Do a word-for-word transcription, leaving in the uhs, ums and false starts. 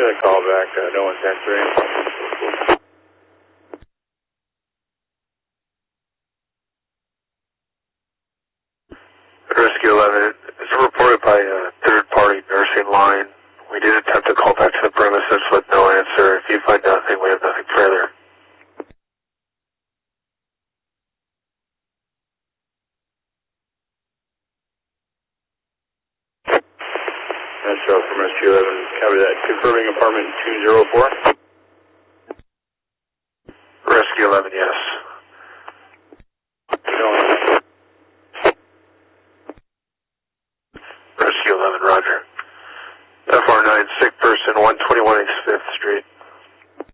got a call back. Uh, no one's answering. Rescue eleven, it's reported by a third-party nursing line. We did attempt to call back to the premises with no answer. If you find nothing, we have nothing further. That's Charles from Rescue eleven. Copy that. Confirming apartment two oh four. Rescue eleven, yes.